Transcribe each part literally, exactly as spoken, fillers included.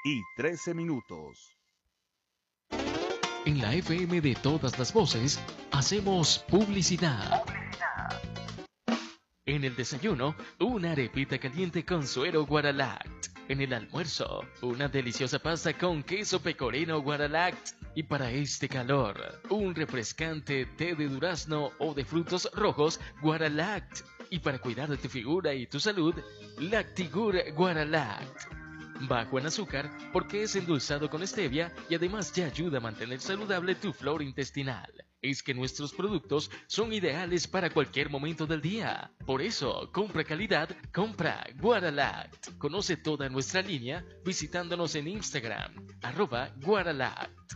y trece minutos. En la F M de todas las voces, hacemos publicidad. En el desayuno, una arepita caliente con suero Guaralact. En el almuerzo, una deliciosa pasta con queso pecorino Guaralact. Y para este calor, un refrescante té de durazno o de frutos rojos Guaralact. Y para cuidar de tu figura y tu salud, Lactigur Guaralact. Bajo en azúcar porque es endulzado con stevia y además ya ayuda a mantener saludable tu flora intestinal. Es que nuestros productos son ideales para cualquier momento del día. Por eso, compra calidad, compra Guaralact. Conoce toda nuestra línea visitándonos en Instagram, arroba Guaralact.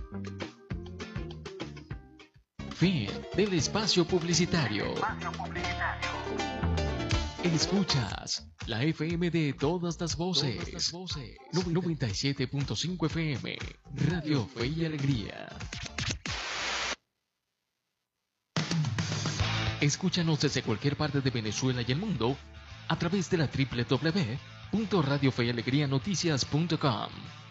Fin del espacio publicitario. Escuchas la F M de todas las voces. Todas las voces. noventa y siete punto cinco F M. Radio Fe y Alegría. Escúchanos desde cualquier parte de Venezuela y el mundo a través de la doble u doble u doble u punto radio fe y alegría noticias punto com.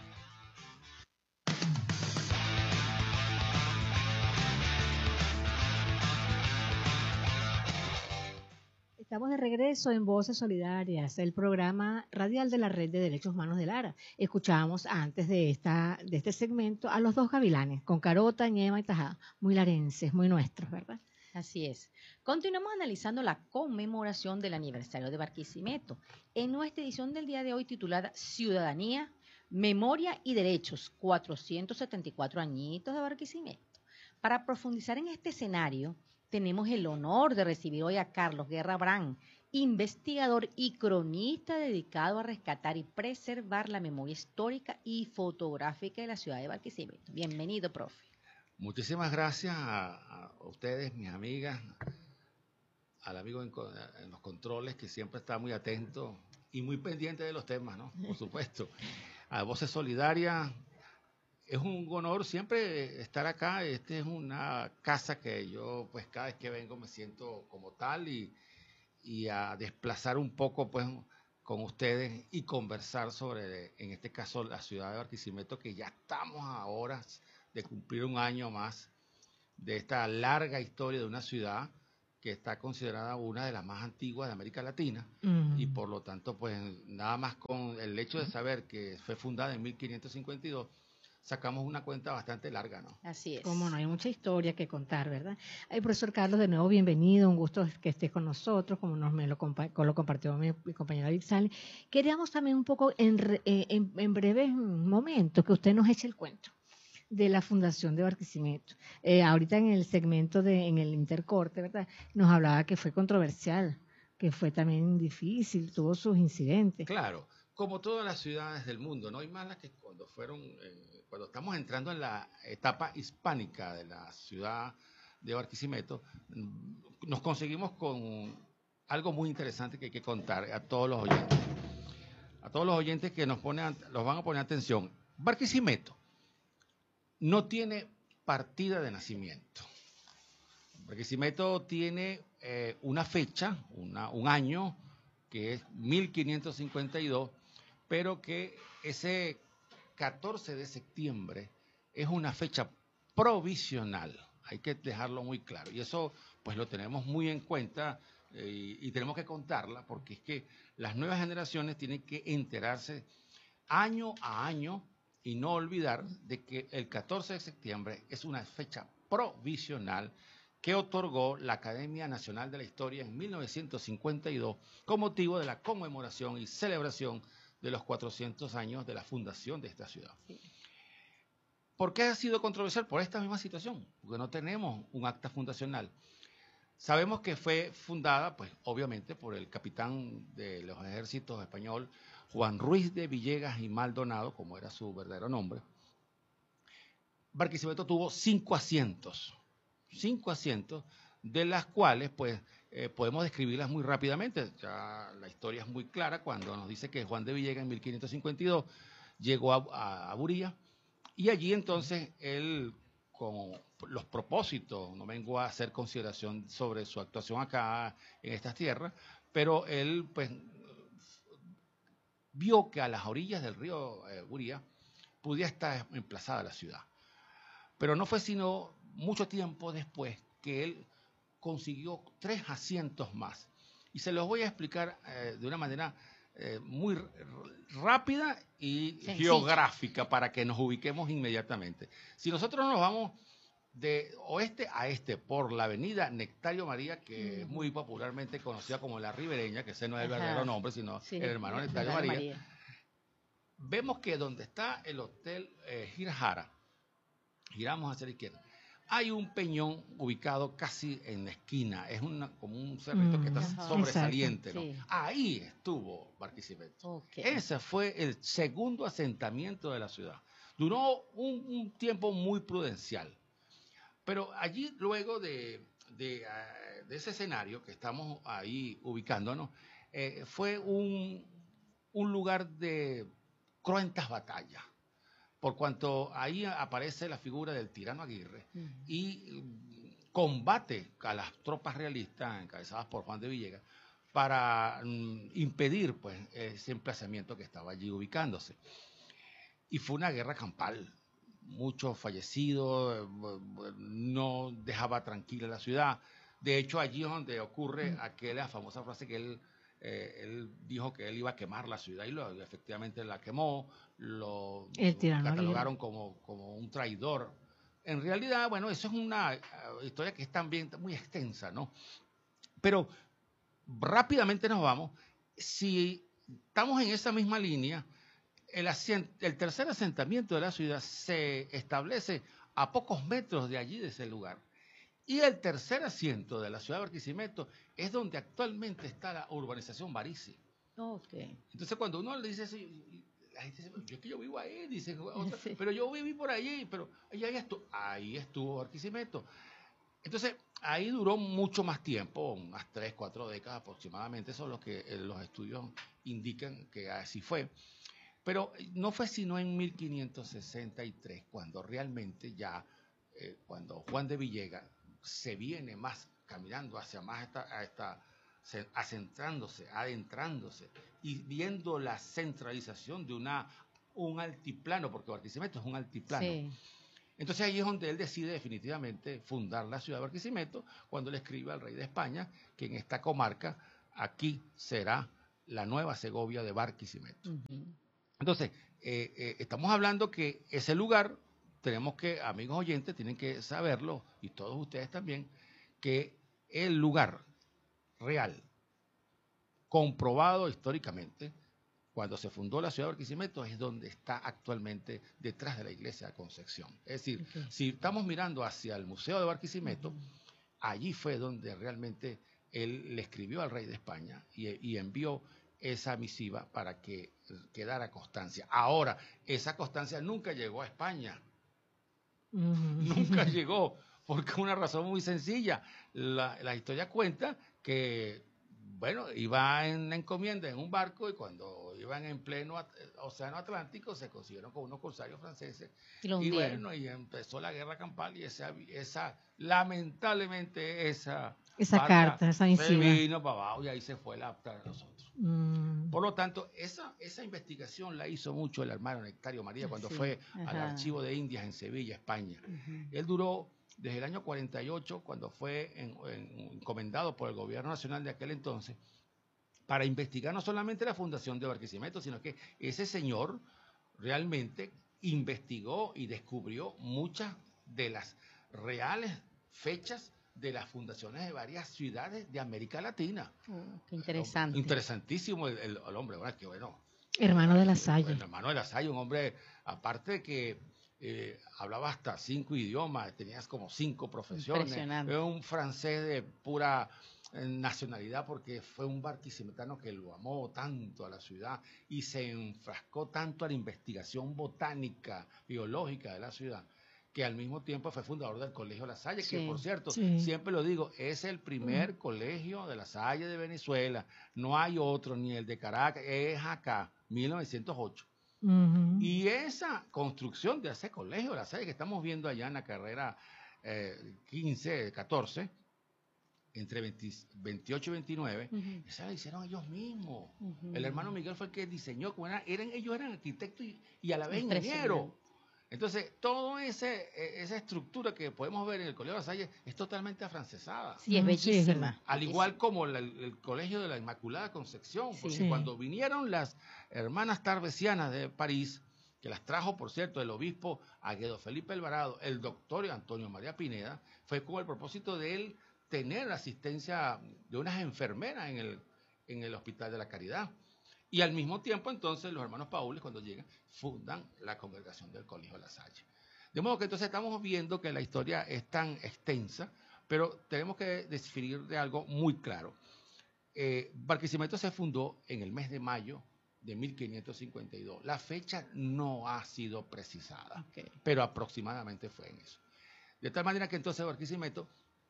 Estamos de regreso en Voces Solidarias, el programa radial de la Red de Derechos Humanos de Lara. Escuchábamos antes de esta de este segmento a los dos gavilanes, con Carota, Ñema y Tajá, muy larenses, muy nuestros, ¿verdad? Así es. Continuamos analizando la conmemoración del aniversario de Barquisimeto en nuestra edición del día de hoy titulada Ciudadanía, Memoria y Derechos, cuatrocientos setenta y cuatro añitos de Barquisimeto. Para profundizar en este escenario, tenemos el honor de recibir hoy a Carlos Guerra Brán, investigador y cronista dedicado a rescatar y preservar la memoria histórica y fotográfica de la ciudad de Barquisimeto. Bienvenido, profe. Muchísimas gracias a, a ustedes, mis amigas, al amigo en, en los controles que siempre está muy atento y muy pendiente de los temas, ¿no? Por supuesto. A Voces Solidarias. Es un honor siempre estar acá. Esta es una casa que yo, pues, cada vez que vengo me siento como tal y, y a desplazar un poco, pues, con ustedes y conversar sobre, en este caso, la ciudad de Barquisimeto, que ya estamos a horas de cumplir un año más de esta larga historia de una ciudad que está considerada una de las más antiguas de América Latina. Mm. Y por lo tanto, pues, nada más con el hecho de saber que fue fundada en mil quinientos cincuenta y dos, sacamos una cuenta bastante larga, ¿no? Así es. Como no, hay mucha historia que contar, ¿verdad? Ay, profesor Carlos, de nuevo, bienvenido, un gusto que estés con nosotros, como nos me lo, compa lo compartió mi, mi compañera Vixal. Queríamos también un poco, en, eh, en, en breve momento, que usted nos eche el cuento de la Fundación de Barquisimeto. Eh, ahorita en el segmento, de en el intercorte, ¿verdad?, nos hablaba que fue controversial, que fue también difícil, tuvo sus incidentes. Claro. Como todas las ciudades del mundo, no hay malas que cuando fueron, eh, cuando estamos entrando en la etapa hispánica de la ciudad de Barquisimeto, nos conseguimos con algo muy interesante que hay que contar a todos los oyentes, a todos los oyentes que nos ponen, los van a poner atención. Barquisimeto no tiene partida de nacimiento. Barquisimeto tiene eh, una fecha, una, un año, que es mil quinientos cincuenta y dos, pero que ese catorce de septiembre es una fecha provisional, hay que dejarlo muy claro, y eso pues lo tenemos muy en cuenta eh, y, y tenemos que contarla, porque es que las nuevas generaciones tienen que enterarse año a año y no olvidar de que el catorce de septiembre es una fecha provisional que otorgó la Academia Nacional de la Historia en mil novecientos cincuenta y dos con motivo de la conmemoración y celebración de los cuatrocientos años de la fundación de esta ciudad. Sí. ¿Por qué ha sido controversial? Por esta misma situación, porque no tenemos un acta fundacional. Sabemos que fue fundada, pues obviamente, por el capitán de los ejércitos español, Juan Ruiz de Villegas y Maldonado, como era su verdadero nombre. Barquisimeto tuvo cinco asientos, cinco asientos, de las cuales, pues, eh, podemos describirlas muy rápidamente. Ya la historia es muy clara cuando nos dice que Juan de Villegas en mil quinientos cincuenta y dos llegó a, a, a Buría, y allí entonces él, con los propósitos, no vengo a hacer consideración sobre su actuación acá en estas tierras, pero él, pues, vio que a las orillas del río eh, Guría podía estar emplazada la ciudad. Pero no fue sino mucho tiempo después que él consiguió tres asientos más. Y se los voy a explicar eh, de una manera eh, muy rápida y Sencilla. geográfica para que nos ubiquemos inmediatamente. Si nosotros nos vamos de oeste a este por la avenida Nectario María, que es muy popularmente conocida como la Ribereña, que ese no es el Ajá. verdadero nombre, sino Sí, el hermano la- Nectario la María, María. vemos que donde está el hotel eh, Girajara, giramos hacia la izquierda, hay un peñón ubicado casi en la esquina, es una, como un cerrito que está Mm, Ajá. sobresaliente, ¿no? Sí. Ahí estuvo Barquisimeto. Ok. Ese fue el segundo asentamiento de la ciudad. Duró un, un tiempo muy prudencial. Pero allí, luego de, de, uh, de ese escenario que estamos ahí ubicándonos, eh, fue un, un lugar de cruentas batallas, por cuanto ahí aparece la figura del tirano Aguirre Ujú. y mm, combate a las tropas realistas encabezadas por Juan de Villegas para mm, impedir pues, ese emplazamiento que estaba allí ubicándose. Y fue una guerra campal. Muchos fallecidos, no dejaba tranquila la ciudad. De hecho, allí es donde ocurre aquella famosa frase que él, eh, él dijo que él iba a quemar la ciudad y lo, efectivamente la quemó, lo El tirano catalogaron como, como un traidor. En realidad, bueno, eso es una uh, historia que es también muy extensa, ¿no? Pero rápidamente nos vamos. Si estamos en esa misma línea, El, el tercer asentamiento de la ciudad se establece a pocos metros de allí, de ese lugar. Y el tercer asiento de la ciudad de Barquisimeto es donde actualmente está la urbanización Barici. Ok. Entonces, cuando uno le dice eso, la gente dice, yo es que yo vivo ahí, dice otra, Sí. pero yo viví por allí, pero ahí, ahí, estuvo, ahí estuvo Barquisimeto. Entonces, ahí duró mucho más tiempo, unas tres, cuatro décadas aproximadamente, eso es lo que eh, los estudios indican que así fue. Pero no fue sino en mil quinientos sesenta y tres cuando realmente ya, eh, cuando Juan de Villegas se viene más caminando hacia más esta, a esta, acentrándose, adentrándose y viendo la centralización de una, un altiplano, porque Barquisimeto es un altiplano. Sí. Entonces ahí es donde él decide definitivamente fundar la ciudad de Barquisimeto, cuando le escribe al rey de España que en esta comarca, aquí será la nueva Segovia de Barquisimeto. Uh-huh. Entonces, eh, eh, estamos hablando que ese lugar, tenemos que, amigos oyentes, tienen que saberlo, y todos ustedes también, que el lugar real, comprobado históricamente, cuando se fundó la ciudad de Barquisimeto, es donde está actualmente detrás de la iglesia de Concepción. Es decir, okay. si estamos mirando hacia el Museo de Barquisimeto, uh-huh. allí fue donde realmente él le escribió al rey de España y, y envió esa misiva para que quedara constancia. Ahora, esa constancia nunca llegó a España. Uh-huh. Nunca llegó, porque una razón muy sencilla. La, la historia cuenta que, bueno, iba en la encomienda en un barco y cuando iban en pleno océano Atlántico se consiguieron con unos corsarios franceses. Y, y bueno, y empezó la guerra campal y esa, esa lamentablemente, esa... Esa carta, esa misiva. Se vino para abajo y ahí se fue la para nosotros. Mm. Por lo tanto, esa, esa investigación la hizo mucho el hermano Nectario María cuando sí. fue Ajá. al Archivo de Indias en Sevilla, España. Uh-huh. Él duró desde el año cuarenta y ocho, cuando fue en, en, encomendado por el gobierno nacional de aquel entonces, para investigar no solamente la fundación de Barquisimeto, sino que ese señor realmente investigó y descubrió muchas de las reales fechas de las fundaciones de varias ciudades de América Latina. Oh, qué interesante. Interesantísimo el, el, el hombre, ¿verdad? Que bueno. Hermano de la Salle. Bueno, hermano de la Salle, un hombre, aparte de que eh, hablaba hasta cinco idiomas, tenías como cinco profesiones. Era un francés de pura eh, nacionalidad porque fue un barquisimetano que lo amó tanto a la ciudad y se enfrascó tanto a la investigación botánica, biológica de la ciudad, que al mismo tiempo fue fundador del Colegio La Salle, sí, que por cierto, sí. siempre lo digo, es el primer mm. colegio de La Salle de Venezuela, no hay otro, ni el de Caracas, es acá, mil novecientos ocho. Uh-huh. Y esa construcción de ese colegio de La Salle que estamos viendo allá en la carrera eh, quince, catorce, entre veinte, veintiocho y veintinueve, Ujú. esa la hicieron ellos mismos. Ujú. El hermano Miguel fue el que diseñó, como era- eran, ellos eran arquitectos y, y a la vez Impresionante. ingenieros. Entonces, toda ese, esa estructura que podemos ver en el Colegio de La Salle es totalmente afrancesada. Sí, es Mm, sí, es bellísima. verdad. Al igual como la- el, el Colegio de la Inmaculada Concepción, porque Sí. cuando vinieron las hermanas tarbesianas de París, que las trajo, por cierto, el obispo Aguedo Felipe Alvarado, el doctor Antonio María Pineda, fue con el propósito de él tener asistencia de unas enfermeras en el, en el Hospital de la Caridad. Y al mismo tiempo, entonces, los hermanos Paules, cuando llegan, fundan la congregación del Colegio de La Salle. De modo que entonces estamos viendo que la historia es tan extensa, pero tenemos que definir de algo muy claro. Eh, Barquisimeto se fundó en el mes de mayo de mil quinientos cincuenta y dos. La fecha no ha sido precisada, Ok. pero aproximadamente fue en eso. De tal manera que entonces Barquisimeto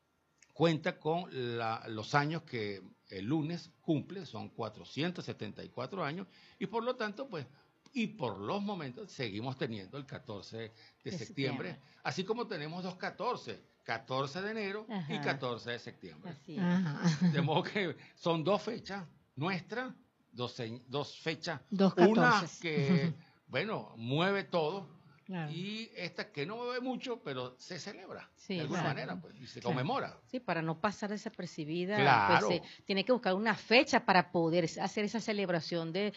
cuenta con la, los años que el lunes cumple, son cuatrocientos setenta y cuatro años, y por lo tanto, pues, y por los momentos seguimos teniendo el catorce de, De septiembre, septiembre. así como tenemos dos catorce, catorce de enero y Ajá. catorce de septiembre. Así es. Ajá. De modo que son dos fechas nuestras, dos, se- dos fechas, Dos una catorces. que, bueno, mueve todo, Claro. y esta que no mueve mucho, pero se celebra Sí, de alguna exacto. manera, pues, y se Claro. conmemora. Sí, para no pasar desapercibida, Claro. pues se tiene que buscar una fecha para poder hacer esa celebración de,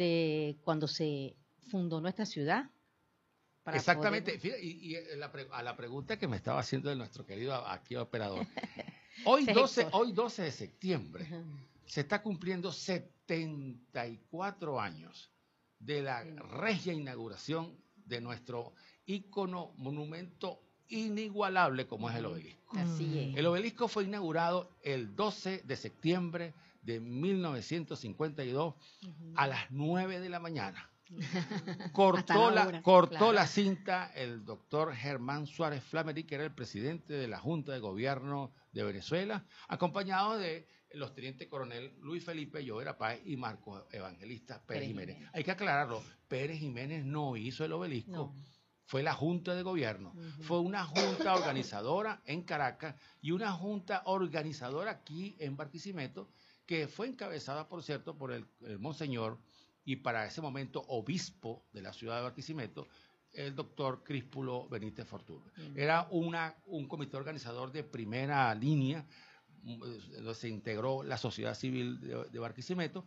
de cuando se fundó nuestra ciudad. Para Exactamente. poder- Fíjate, y, y la pre- a la pregunta que me estaba haciendo de nuestro querido aquí operador. Hoy Ese es doce, Héctor. hoy doce de septiembre Ajá. se está cumpliendo setenta y cuatro años de la regia inauguración de nuestro ícono, monumento inigualable como es el obelisco. Así es. El obelisco fue inaugurado el doce de septiembre de mil novecientos cincuenta y dos Ujú. a las nueve de la mañana. Hasta Cortó, la la, hora. cortó Claro. la cinta el doctor Germán Suárez Flamery, que era el presidente de la Junta de Gobierno de Venezuela, acompañado de los tenientes coronel Luis Felipe Llovera Páez y Marcos Evangelista Pérez, Pérez Jiménez. Jiménez. Hay que aclararlo, Pérez Jiménez no hizo el obelisco, No. fue la Junta de Gobierno. Ujú. Fue una junta organizadora en Caracas y una junta organizadora aquí en Barquisimeto, que fue encabezada, por cierto, por el, el monseñor y para ese momento obispo de la ciudad de Barquisimeto, el doctor Críspulo Benítez Fortuna. Ujú. Era una, un comité organizador de primera línea, mm, donde se integró la sociedad civil de, de Barquisimeto,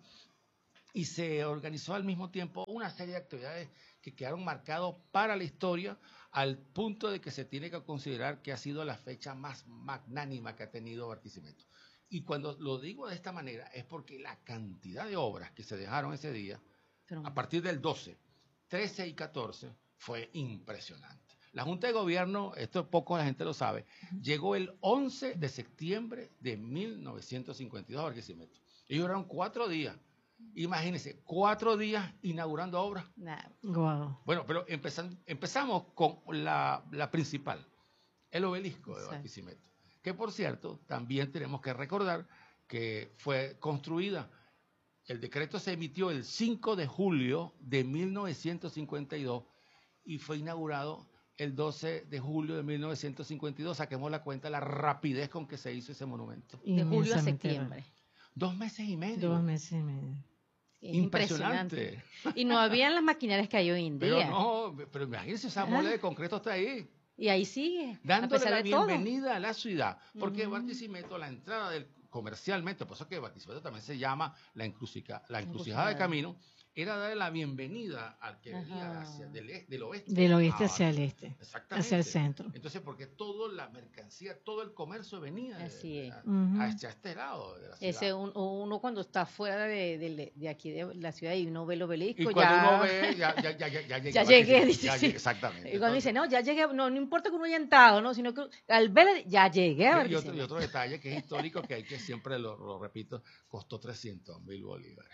y se organizó al mismo tiempo una serie de actividades que quedaron marcados para la historia, al punto de que se tiene que considerar que ha sido la fecha más magnánima que ha tenido Barquisimeto. Y cuando lo digo de esta manera es porque la cantidad de obras que se dejaron ese día, Pero- a partir del doce, trece y catorce, fue impresionante. La Junta de Gobierno, esto poco la gente lo sabe, llegó el once de septiembre de mil novecientos cincuenta y dos a Barquisimeto. Ellos duraron cuatro días. Imagínense, cuatro días inaugurando obras. Nada. Guau. Bueno, pero empezan- empezamos con la, la principal, el obelisco de Exacto. Barquisimeto, que por cierto, también tenemos que recordar que fue construida. El decreto se emitió el cinco de julio de mil novecientos cincuenta y dos y fue inaugurado el doce de julio de mil novecientos cincuenta y dos. Saquemos la cuenta, la rapidez con que se hizo ese monumento. De julio a Inmensamente septiembre. Dos meses y medio. Dos meses y medio. Es Impresionante. impresionante. Y no habían las maquinarias que hay hoy en Pero día. no, pero imagínense, esa mole de concreto está ahí, Y ahí sigue. a dándole pesar la de todo. bienvenida a la ciudad. Porque Ujú. Barquisimeto, la entrada del comercialmente, por eso que Barquisimeto también se llama la, encrucija- la encrucijada Encrucijada. de camino, era darle la bienvenida al que venía Ajá. hacia, del, e- del oeste. Del oeste a hacia el Barquisimeto. este. Exactamente. Hacia el centro. Entonces, porque toda la mercancía, todo el comercio venía de- Así de- es. a- Ujú. hacia este lado de la ciudad. Ese un- uno cuando está fuera de, de- de aquí de la ciudad y uno ve el obelisco, y cuando ya, uno ve, ya, ya, ya, ya, ya llegué. Ya a llegué, Barquisimeto, dice, ya sí. llegué, exactamente. y cuando Entonces, dice, no, ya llegué, no, no importa que uno haya entrado, ¿no? Sino que al ver, ya llegué a y, otro, Barquisimeto. y otro detalle que es histórico, que hay que siempre lo, lo repito, costó trescientos mil bolívares.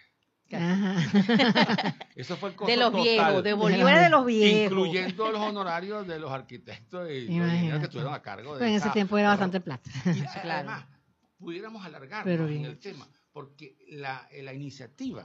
Ajá. Eso fue el costo De los total, viejos, de De bolívares de los los viejos. incluyendo los honorarios de los arquitectos y los ingenieros Imagínate. que estuvieron a cargo de Pues en ese esa tiempo era obra. bastante plata. Y Claro. además, pudiéramos alargarnos Pero en bien el hecho. tema, porque la, la iniciativa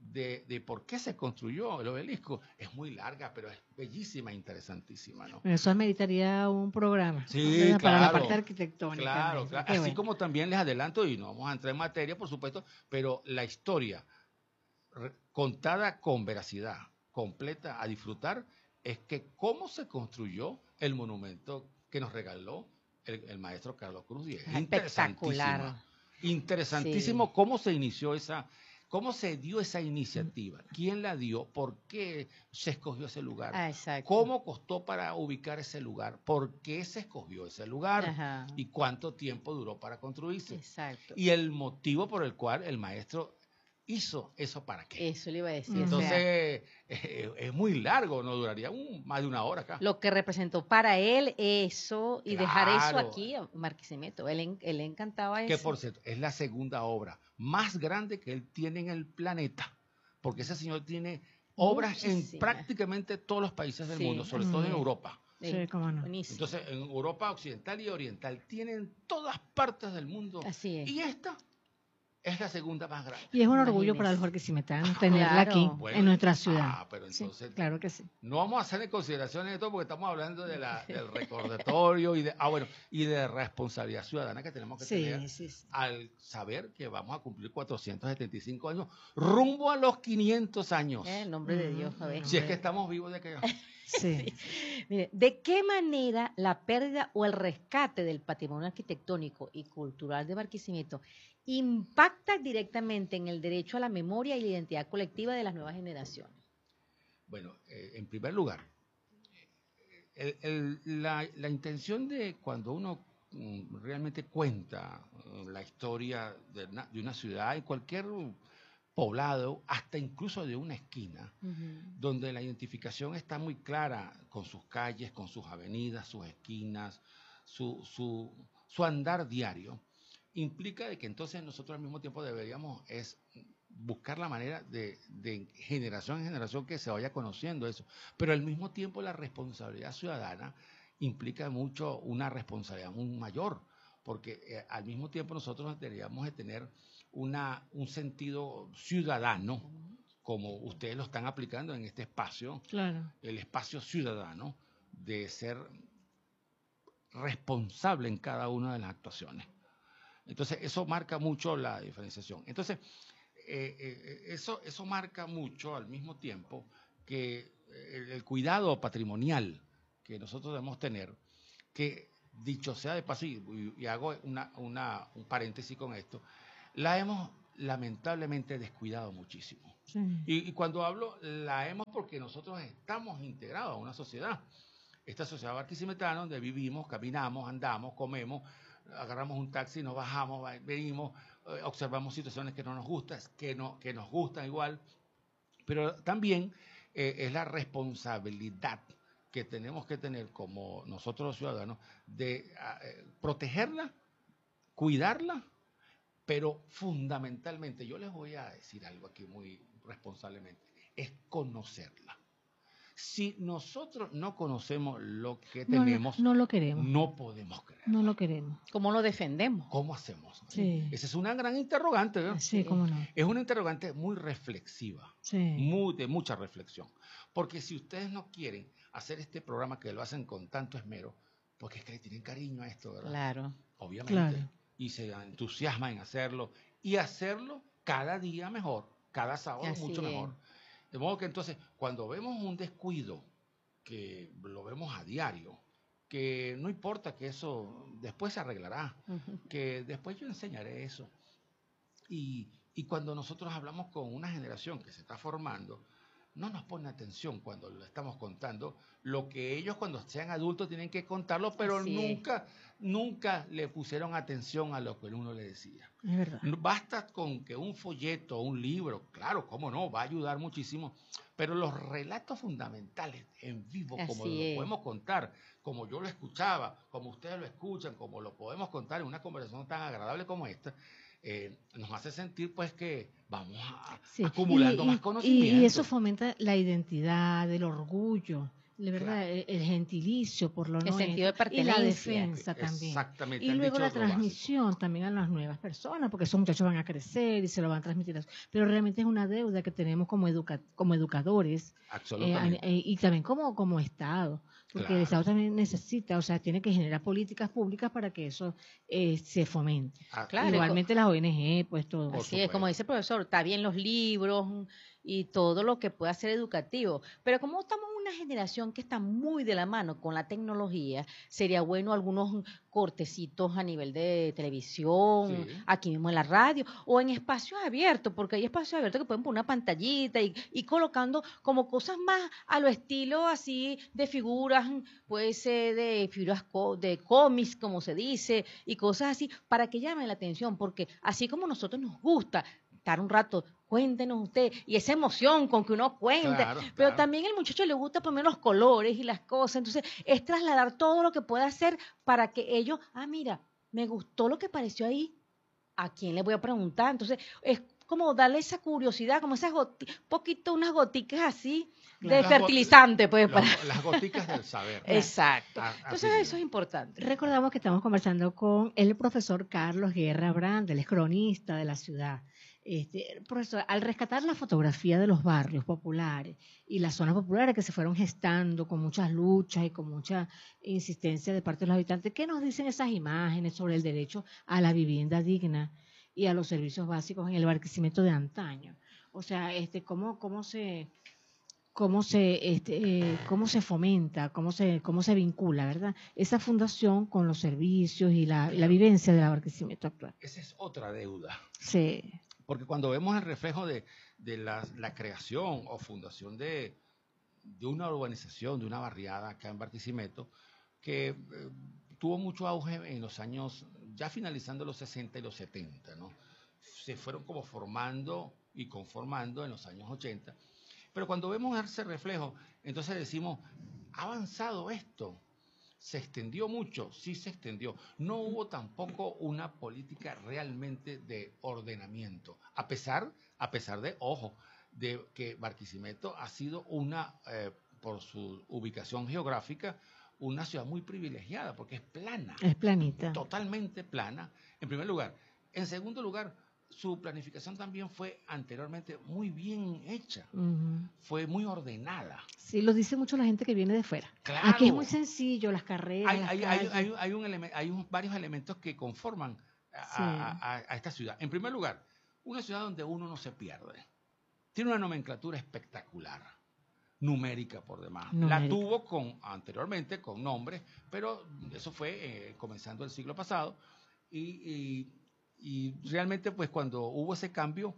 de, de por qué se construyó el obelisco es muy larga, pero es bellísima e interesantísima, ¿no? Eso ameritaría un programa, Sí, ¿verdad? Para la claro, parte arquitectónica. Claro, ¿no? claro. Qué Así bueno. como también les adelanto, y no vamos a entrar en materia, por supuesto, pero la historia re- contada con veracidad, completa, a disfrutar, es que cómo se construyó el monumento que nos regaló el, el maestro Carlos Cruz Diez. Es espectacular. Interesantísima. Interesantísimo Sí. cómo se inició esa, cómo se dio esa iniciativa, quién la dio, por qué se escogió ese lugar, Ah, exacto. cómo costó para ubicar ese lugar, por qué se escogió ese lugar Ajá. y cuánto tiempo duró para construirse. Exacto. Y el motivo por el cual el maestro hizo eso para qué. Eso le iba a decir. Ujú. o sea, Entonces, eh, es muy largo, no duraría un- más de una hora acá. lo que representó para él eso y dejar eso Claro. aquí a Barquisimeto. Él, en- él le encantaba Que eso. por cierto, es la segunda obra más grande que él tiene en el planeta, porque ese señor tiene obras en Muchísimas. prácticamente todos los países del Sí. mundo, sobre todo en Mm. Europa. Sí, cómo no. Buenísimo. Entonces, en Europa occidental y oriental tienen todas partes del mundo. Así es. Y esta es la segunda más grande. Y es un orgullo Imagínese. para los barquisimetános Ah, tenerla claro. aquí, Bueno, en nuestra ah, ciudad. pero Sí, entonces- claro que sí. No vamos a hacer en consideraciones de todo porque estamos hablando de la, del recordatorio y de, ah, bueno, y de responsabilidad ciudadana que tenemos que tener Sí, sí, sí. al saber que vamos a cumplir cuatrocientos setenta y cinco años rumbo a los quinientos años. Eh, en nombre de Mm, Dios, a ver. Si es que estamos vivos de aquello. Sí. Mire, ¿de qué manera la pérdida o el rescate del patrimonio arquitectónico y cultural de Barquisimeto impacta directamente en el derecho a la memoria y la identidad colectiva de las nuevas generaciones? Bueno, eh, en primer lugar, el- el- la, la intención de cuando uno mm, realmente cuenta mm, la historia de una, de una ciudad, en cualquier poblado, hasta incluso de una esquina, donde la identificación está muy clara con sus calles, con sus avenidas, sus esquinas, su, su, su andar diario, implica de que entonces nosotros al mismo tiempo deberíamos es buscar la manera de, de generación en generación que se vaya conociendo eso, pero al mismo tiempo la responsabilidad ciudadana implica mucho una responsabilidad muy mayor, porque eh, al mismo tiempo nosotros deberíamos de tener una, un sentido ciudadano, como ustedes lo están aplicando en este espacio, Claro. el espacio ciudadano, de ser responsable en cada una de las actuaciones. Entonces, eso marca mucho la diferenciación. Entonces, eh, eh, eso, eso marca mucho al mismo tiempo que el, el cuidado patrimonial que nosotros debemos tener, que dicho sea de paso, y, y hago una, una, un paréntesis con esto, la hemos lamentablemente descuidado muchísimo. Sí. Y, y cuando hablo, la hemos porque nosotros estamos integrados a una sociedad. Esta sociedad barquisimetana donde vivimos, caminamos, andamos, comemos, agarramos un taxi, nos bajamos, va- venimos, eh, observamos situaciones que no nos gustan, que, no, que nos gustan igual, pero también eh, es la responsabilidad que tenemos que tener como nosotros los ciudadanos de eh, protegerla, cuidarla, pero fundamentalmente, yo les voy a decir algo aquí muy responsablemente, es conocerla. Si nosotros no conocemos lo que No, no, tenemos, no lo queremos. no podemos creer. No lo queremos. ¿Cómo lo defendemos? ¿Cómo hacemos? Sí. Esa es una gran interrogante, ¿no? Sí, cómo no. Es una interrogante muy reflexiva, Sí. muy, de mucha reflexión. Porque si ustedes no quieren hacer este programa que lo hacen con tanto esmero, porque es que le tienen cariño a esto, ¿verdad? Claro. Obviamente. Claro. Y se entusiasman en hacerlo. Y hacerlo cada día mejor, cada sábado Así mucho es. mejor. De modo que entonces, cuando vemos un descuido, que lo vemos a diario, que no importa que eso después se arreglará, Ujú. que después yo enseñaré eso. Y, y cuando nosotros hablamos con una generación que se está formando, no nos pone atención cuando lo estamos contando, lo que ellos cuando sean adultos tienen que contarlo, pero Así nunca, nunca le pusieron atención a lo que uno le decía. Es verdad. No basta con que un folleto, un libro, claro, cómo no, va a ayudar muchísimo, pero los relatos fundamentales en vivo, como Así lo es. podemos contar, como yo lo escuchaba, como ustedes lo escuchan, como lo podemos contar en una conversación tan agradable como esta, eh, nos hace sentir pues que vamos a, Sí. acumulando Y- y- más y- conocimiento. Y eso fomenta la identidad, el orgullo de verdad, Claro. el, el gentilicio por lo El nuestro, sentido de y la pertenencia. defensa también. Exactamente. Y han luego dicho la lo básico. transmisión también a las nuevas personas, porque esos muchachos van a crecer y se lo van a transmitir. a- Pero realmente es una deuda que tenemos como, educa como educadores eh, a- Absolutamente. eh, y también como, como Estado, porque el Claro. Estado también necesita, o sea, tiene que generar políticas públicas para que eso eh, se fomente. Ah, Claro, y co- Igualmente las O N G, pues todo. Por Así es, como supuesto. dice el profesor, está bien los libros y todo lo que pueda ser educativo, pero como estamos en una generación que está muy de la mano con la tecnología, sería bueno algunos cortecitos a nivel de televisión, Sí. aquí mismo en la radio, o en espacios abiertos, porque hay espacios abiertos que pueden poner una pantallita y, y colocando como cosas más a lo estilo así de figuras, puede ser de figuras co- de cómics, como se dice, y cosas así, para que llamen la atención, porque así como a nosotros nos gusta estar un rato, cuéntenos usted, y esa emoción con que uno cuente, Claro, pero claro. también al muchacho le gusta poner los colores y las cosas, entonces es trasladar todo lo que pueda hacer para que ellos, ah, mira, me gustó lo que apareció ahí, ¿a quién le voy a preguntar? Entonces es como darle esa curiosidad, como esas goti poquito, unas goticas así de Las go- fertilizante, pues, Los- para... las goticas del saber. Exacto. Ah, así Entonces mismo. eso es importante. Recordamos que estamos conversando con el profesor Carlos Guerra Brand, él es cronista de la ciudad. Este, profesor, al rescatar la fotografía de los barrios populares y las zonas populares que se fueron gestando con muchas luchas y con mucha insistencia de parte de los habitantes, ¿qué nos dicen esas imágenes sobre el derecho a la vivienda digna y a los servicios básicos en el Barquisimeto de antaño? O sea, este, ¿cómo, cómo se cómo se este, eh, cómo se fomenta, cómo se cómo se vincula, ¿verdad? Esa fundación con los servicios y la, la vivencia del Barquisimeto actual? Esa es otra deuda. Sí. Porque cuando vemos el reflejo de, de la, la creación o fundación de, de una urbanización, de una barriada acá en Barquisimeto, que eh, tuvo mucho auge en los años, ya finalizando los sesenta y los setenta, ¿no? Se fueron como formando y conformando en los años ochenta. Pero cuando vemos ese reflejo, entonces decimos, ¿ha avanzado esto? ¿Se extendió mucho? Sí se extendió. No hubo tampoco una política realmente de ordenamiento, a pesar, a pesar de, ojo, de que Barquisimeto ha sido una, eh, por su ubicación geográfica, una ciudad muy privilegiada, porque es plana, Es planita. totalmente plana, en primer lugar. En segundo lugar, su planificación también fue anteriormente muy bien hecha, Ujú. fue muy ordenada. Sí, lo dice mucho la gente que viene de fuera. Claro. Aquí es muy sencillo, las carreras, Hay, las hay, hay, calles. hay, hay un eleme- hay un- varios elementos que conforman a, Sí. a- a- a esta ciudad. En primer lugar, una ciudad donde uno no se pierde. Tiene una nomenclatura espectacular, numérica por demás. La Numérica. tuvo con, anteriormente con nombres, pero eso fue eh, comenzando el siglo pasado. Y, y- y realmente, pues cuando hubo ese cambio,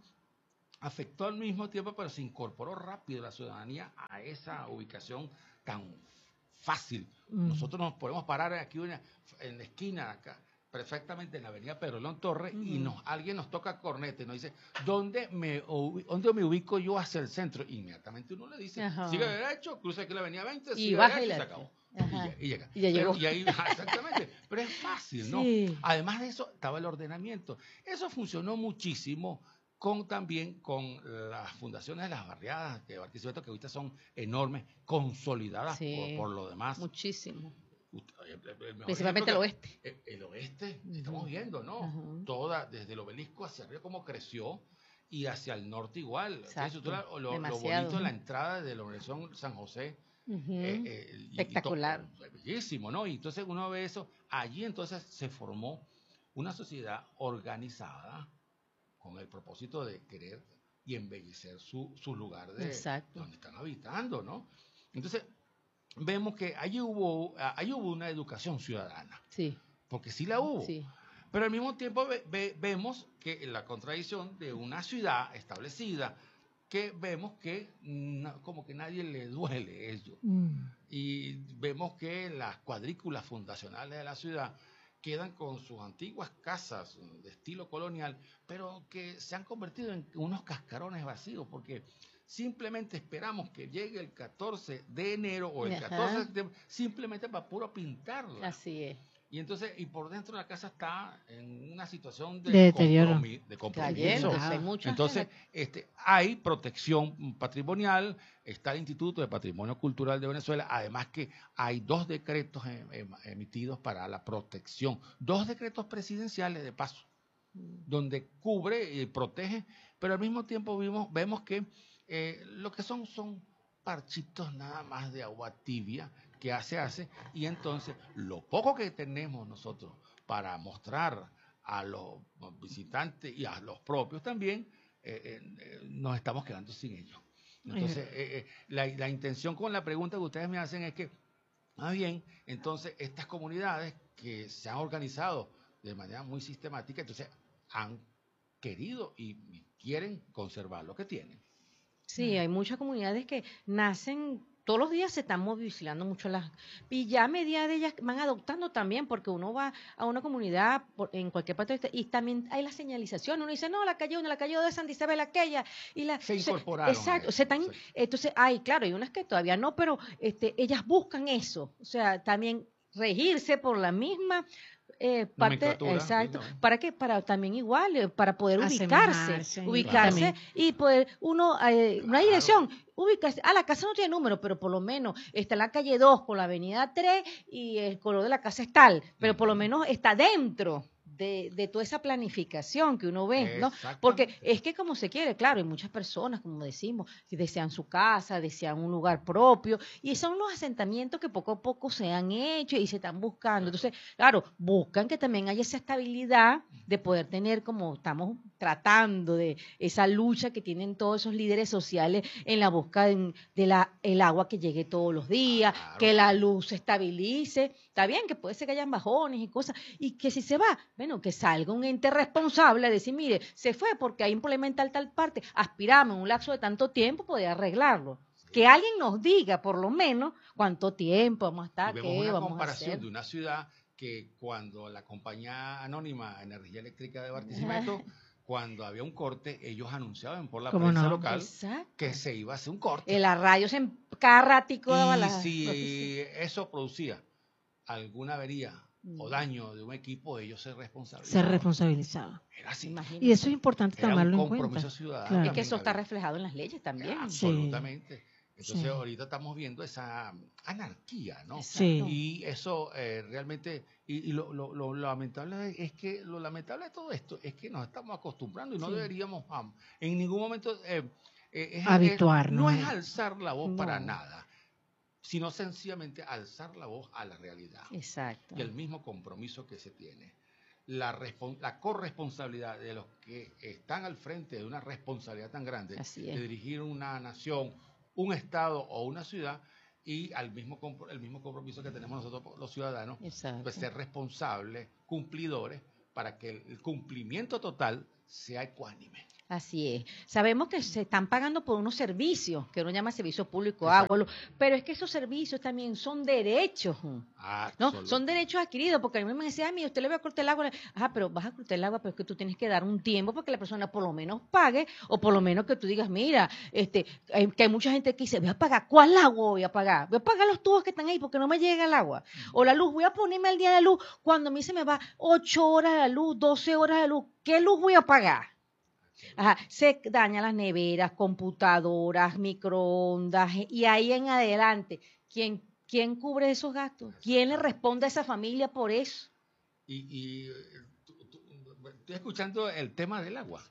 afectó al mismo tiempo, pero se incorporó rápido la ciudadanía a esa ubicación tan fácil. Mm. Nosotros nos podemos parar aquí una, en la esquina acá, perfectamente en la avenida Pedro León Torres, y nos, alguien nos toca corneta y nos dice, ¿dónde me, ubi- ¿dónde me ubico yo hacia el centro? Inmediatamente uno le dice, Ajá. sigue derecho, cruza aquí la avenida veinte, Y sigue baja derecho y y se la- acabó. Ajá. Y, ya- y llega. Y ya Pero- llegó. y ahí, ajá, exactamente. Pero es fácil, ¿no? Sí. Además de eso, estaba el ordenamiento. Eso funcionó muchísimo con también con las fundaciones de las barriadas de Barquisimeto, que ahorita son enormes, consolidadas Sí. por, por lo demás. Muchísimo. Ut- el- el- el mejor Principalmente el ejemplo oeste. que- El, el oeste, Ujú. estamos viendo, ¿no? Ujú. Toda, desde el obelisco hacia arriba, cómo creció, y hacia el norte igual. Exacto. Eso, tú la- lo, lo Demasiado. bonito de la entrada de la Organización San José. Ujú. eh, eh, y- y to- Espectacular. bellísimo, ¿no? Y entonces uno ve eso. Allí entonces se formó una sociedad organizada con el propósito de querer y embellecer su, su lugar de Exacto. donde están habitando, ¿no? Entonces, vemos que allí hubo, allí hubo una educación ciudadana, Sí. porque sí la hubo. Sí. Pero al mismo tiempo ve- ve- vemos que la contradicción de una ciudad establecida, que vemos que na- como que nadie le duele ello. Mm. Y vemos que las cuadrículas fundacionales de la ciudad quedan con sus antiguas casas de estilo colonial, pero que se han convertido en unos cascarones vacíos, porque simplemente esperamos que llegue el catorce de enero o el Ajá. catorce de septiembre, simplemente para puro pintarla. Así es. Y entonces, y por dentro la casa está en una situación de, De deterioro. compromi- de compromiso. Cayéndose, hay muchas Entonces, este, hay protección patrimonial, está el Instituto de Patrimonio Cultural de Venezuela, además que hay dos decretos em- em- emitidos para la protección, dos decretos presidenciales de paso, donde cubre y protege, pero al mismo tiempo vimos, vemos que eh, lo que son son parchitos nada más de agua tibia que hace hace, y entonces lo poco que tenemos nosotros para mostrar a los visitantes y a los propios también, eh, eh, nos estamos quedando sin ellos. Entonces, eh, eh, la, la intención con la pregunta que ustedes me hacen es que, más bien, entonces estas comunidades que se han organizado de manera muy sistemática, entonces han querido y, y quieren conservar lo que tienen. Sí, hay muchas comunidades que nacen, todos los días se están movilizando mucho las, y ya a medida de ellas van adoptando también, porque uno va a una comunidad por- en cualquier parte de este- y también hay la señalización, uno dice, no, la calle uno, la calle dos de Santa Isabel, aquella, y la Se incorporaron a exacto, eso, se están, exacto. entonces, hay, claro, hay unas que todavía no, pero este, ellas buscan eso, o sea, también regirse por la misma eh, parte, Nomenclatura, exacto, sí, ¿no? ¿para qué? Para también igual, eh, para poder ubicarse, Asemejarse, ubicarse también. y poder uno, eh, una Claro. dirección, ubicarse, ah, la casa no tiene número, pero por lo menos está en la calle dos con la avenida tres y el color de la casa es tal, pero por lo Ujú. menos está dentro de, de toda esa planificación que uno ve, ¿no? Porque Exactamente. es que como se quiere, claro, hay muchas personas, como decimos, que desean su casa, desean un lugar propio, y son unos asentamientos que poco a poco se han hecho y se están buscando. Entonces, claro, buscan que también haya esa estabilidad de poder tener, como estamos tratando de esa lucha que tienen todos esos líderes sociales en la búsqueda de, de la, el agua que llegue todos los días, Claro. que la luz se estabilice. Está bien que puede ser que hayan bajones y cosas, y que si se va, bueno, que salga un ente responsable a decir, mire, se fue porque hay un problema en tal, tal parte, aspiramos en un lapso de tanto tiempo poder arreglarlo. Que alguien nos diga, por lo menos, cuánto tiempo vamos a Y estar, vemos qué una vamos a comparación hacer. de una ciudad que cuando la compañía anónima Energía Eléctrica de Barquisimeto, cuando había un corte, ellos anunciaban por la ¿Cómo prensa no? local Exacto. que se iba a hacer un corte. En la radio se cada ratico daba Y la si noticia. eso producía alguna avería o Mm. daño de un equipo, ellos se Ser responsabilizaban. responsabilizado. Era así. Imagínate. Y eso es importante Era un tomarlo en compromiso cuenta. ciudadano. Claro. Es que también eso está había. reflejado en las leyes también. Absolutamente. Entonces Sí. ahorita estamos viendo esa anarquía, ¿no? Sí. Y eso eh, realmente, y, y lo, lo- lo lamentable es que, lo lamentable de todo esto es que nos estamos acostumbrando y no Sí. deberíamos um, en ningún momento, eh, eh, es- Habituarnos. es- no es alzar la voz para No. nada, sino sencillamente alzar la voz a la realidad Exacto. y el mismo compromiso que se tiene. La, respon- la corresponsabilidad de los que están al frente de una responsabilidad tan grande Así es. de dirigir una nación, un estado o una ciudad, y al mismo compro- el mismo compromiso que tenemos nosotros los ciudadanos, Exacto. pues ser responsables, cumplidores, para que el, el cumplimiento total sea ecuánime. Así es. Sabemos que se están pagando por unos servicios, que uno llama servicio público, Exacto. agua, luz, pero es que esos servicios también son derechos, ¿no? Absolutamente. Son derechos adquiridos, porque a mí me decía, ay, mira, usted le va a cortar el agua. Ajá, pero vas a cortar el agua, pero es que tú tienes que dar un tiempo para que la persona por lo menos pague, o por lo menos que tú digas, mira, este, hay, que hay mucha gente que dice, voy a pagar, ¿cuál agua voy a pagar? Voy a pagar los tubos que están ahí porque no me llega el agua. O la luz, voy a ponerme al día de luz cuando a mí se me va ocho horas la luz, doce horas de luz, ¿qué luz voy a pagar? Ajá, se dañan las neveras, computadoras, microondas, y ahí en adelante, ¿quién, quién cubre esos gastos? ¿Quién le responde a esa familia por eso? Y, y, eh, tú- tú- estoy escuchando el tema del agua.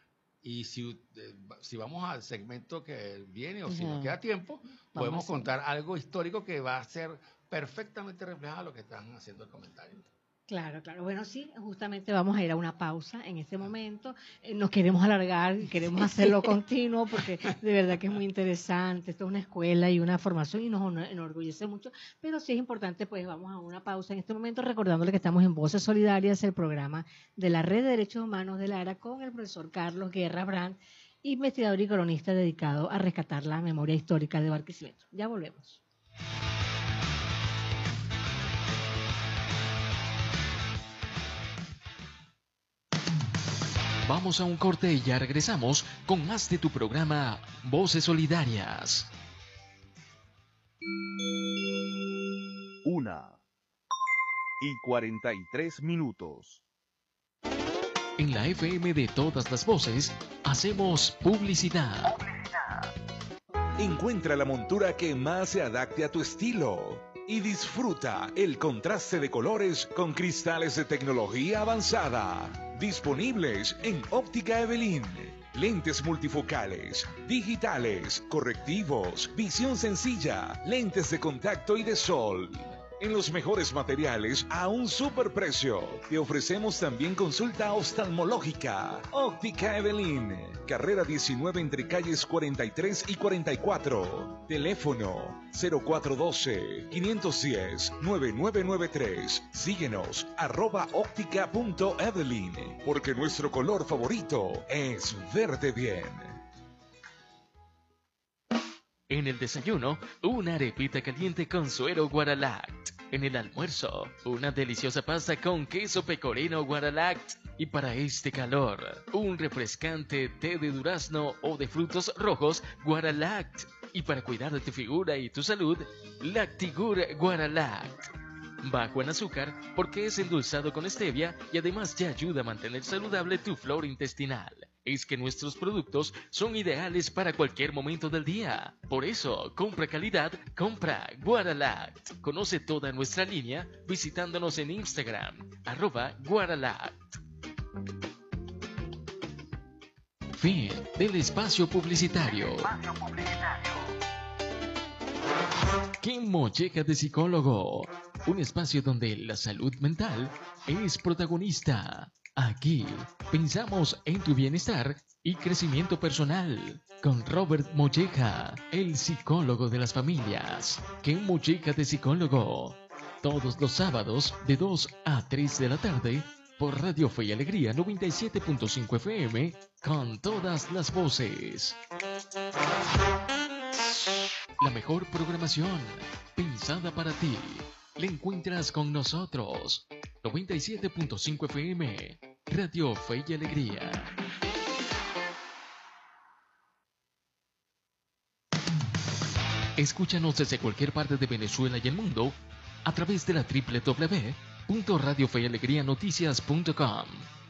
Y si, eh, si vamos al segmento que viene o si Ajá. nos queda tiempo, Vamos a podemos hacerlo. contar algo histórico que va a ser perfectamente reflejado a lo que están haciendo el comentario. Claro, claro. Bueno, sí, justamente vamos a ir a una pausa en este momento. Eh, nos queremos alargar, queremos hacerlo continuo porque de verdad que es muy interesante. Esto es una escuela y una formación y nos honor- enorgullece mucho. Pero sí es importante, pues vamos a una pausa en este momento recordándole que estamos en Voces Solidarias, el programa de la Red de Derechos Humanos de Lara con el profesor Carlos Guerra Brand, investigador y cronista dedicado a rescatar la memoria histórica de Barquisimeto. Ya volvemos. Vamos a un corte y ya regresamos con más de tu programa Voces Solidarias. Una y cuarenta y tres minutos. En la F M de todas las voces, hacemos publicidad. Encuentra la montura que más se adapte a tu estilo y disfruta el contraste de colores con cristales de tecnología avanzada. Disponibles en Óptica Evelyn. Lentes multifocales, digitales, correctivos, visión sencilla, lentes de contacto y de sol. En los mejores materiales a un superprecio. Te ofrecemos también consulta oftalmológica. Óptica Evelyn. Carrera diecinueve entre calles cuarenta y tres y cuarenta y cuatro. Teléfono cero cuatro uno dos, cinco uno cero, nueve nueve nueve tres. Síguenos arroba óptica punto evelyn. Porque nuestro color favorito es verde bien. En el desayuno, una arepita caliente con suero Guaralact. En el almuerzo, una deliciosa pasta con queso pecorino Guaralact. Y para este calor, un refrescante té de durazno o de frutos rojos Guaralact. Y para cuidar de tu figura y tu salud, Lactigur Guaralact. Bajo en azúcar porque es endulzado con stevia y además te ayuda a mantener saludable tu flora intestinal. Es que nuestros productos son ideales para cualquier momento del día. Por eso, compra calidad, compra Guaralact. Conoce toda nuestra línea visitándonos en Instagram, arroba Guaralact. Fin del espacio publicitario. ¡Qué molleja de psicólogo! Un espacio donde la salud mental es protagonista. Aquí pensamos en tu bienestar y crecimiento personal. Con Robert Molleja, el psicólogo de las familias. ¡Qué molleja de psicólogo! Todos los sábados de dos a tres de la tarde por Radio Fe y Alegría noventa y siete punto cinco F M con todas las voces. La mejor programación pensada para ti la encuentras con nosotros. noventa y siete punto cinco F M, Radio Fe y Alegría. Escúchanos desde cualquier parte de Venezuela y el mundo a través de la doble u doble u doble u punto radio fe y alegría noticias punto com.